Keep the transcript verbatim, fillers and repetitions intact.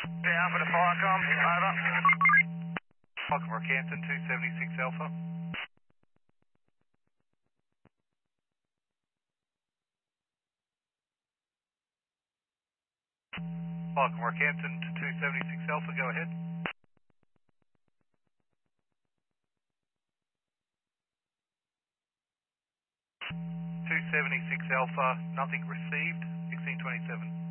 Yeah, Alpha to Firecom, over. Welcome, Rockhampton, two seventy-six Alpha. Welcome, Rockhampton to two seventy-six Alpha, go ahead. two seventy-six Alpha, nothing received, sixteen twenty-seven.